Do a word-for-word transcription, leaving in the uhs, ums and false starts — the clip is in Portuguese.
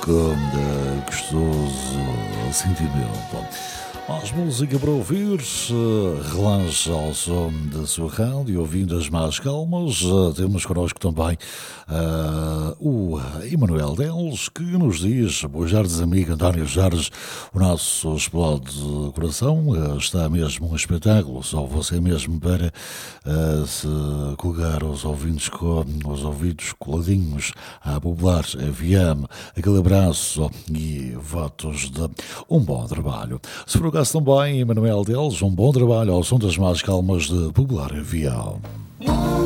com uh, gostoso sentimento. Mais música para ouvir, uh, relaxa ao som da sua rádio, ouvindo as mais calmas. Uh, temos connosco também uh, o Emanuel Deles, que nos diz: boas tardes, amigo António Jorge, o nosso explode de coração uh, está mesmo um espetáculo, só você mesmo para uh, se colocar os ouvintes com os ouvidos coladinhos à Popular F M. Aquele abraço e votos de um bom trabalho. Se for o caso também, Emanuel Deles, um bom trabalho ao som das mais calmas de Popular F M.